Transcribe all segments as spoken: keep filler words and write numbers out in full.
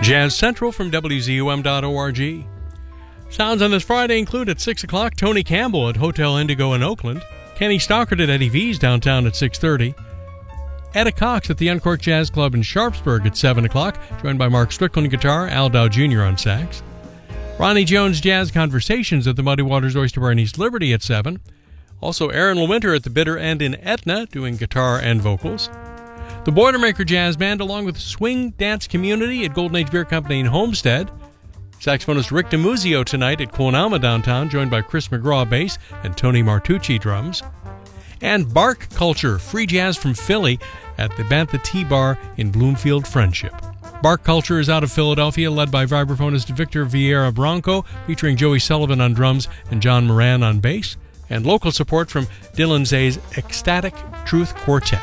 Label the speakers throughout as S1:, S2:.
S1: Jazz Central from W Z U M dot org. Sounds on this Friday include at six o'clock Tony Campbell at Hotel Indigo in Oakland, Kenny Stockert at Eddie V's downtown at six thirty, Etta Cox at the Uncorked Jazz Club in Sharpsburg at seven o'clock, joined by Mark Strickland guitar, Al Dow Junior on sax, Ronnie Jones Jazz Conversations at the Muddy Waters Oyster Bar in East Liberty at seven, also Aaron LeWinter at the Bitter End in Etna doing guitar and vocals, the Boilermaker Jazz Band along with the Swing Dance Community at Golden Age Beer Company in Homestead, saxophonist Rick DiMuzio tonight at Quonama downtown, joined by Chris McGraw bass and Tony Martucci drums, and Bark Culture, free jazz from Philly at the Bantha Tea Bar in Bloomfield Friendship. Bark Culture is out of Philadelphia, led by vibraphonist Victor Vieira Branco, featuring Joey Sullivan on drums and John Moran on bass, and local support from Dylan Zay's Ecstatic Truth Quartet.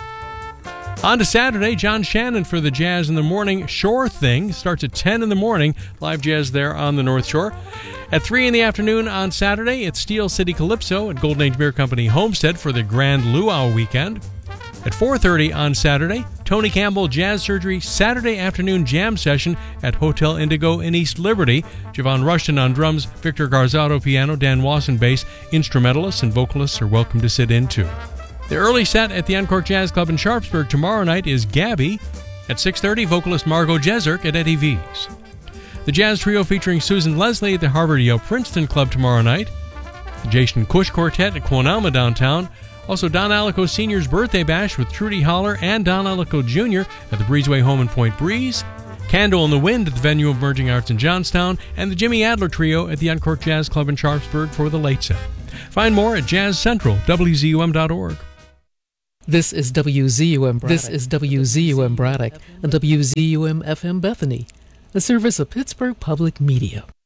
S1: On to Saturday, John Shannon for the Jazz in the Morning Shore Thing. Starts at ten in the morning, live jazz there on the North Shore. At three in the afternoon on Saturday, it's Steel City Calypso at Golden Age Beer Company Homestead for the Grand Luau weekend. At four thirty on Saturday, Tony Campbell Jazz Surgery Saturday afternoon jam session at Hotel Indigo in East Liberty. Javon Rushton on drums, Victor Garzado piano, Dan Wasson bass. Instrumentalists and vocalists are welcome to sit in too. The early set at the Uncorked Jazz Club in Sharpsburg tomorrow night is Gabby. At six thirty, vocalist Margot Jeserk at Eddie V's. The Jazz Trio featuring Susan Leslie at the Harvard Yale Princeton Club tomorrow night. The Jason Cush Quartet at Quonama downtown. Also Don Alico Senior's Birthday Bash with Trudy Holler and Don Alico Junior at the Breezeway Home in Point Breeze. Candle in the Wind at the Venue of Emerging Arts in Johnstown. And the Jimmy Adler Trio at the Uncorked Jazz Club in Sharpsburg for the late set. Find more at Jazz Central, W Z U M dot org.
S2: This is W Z U M Braddock. This is W Z U M Braddock and W Z U M F M Bethany, a service of Pittsburgh Public Media.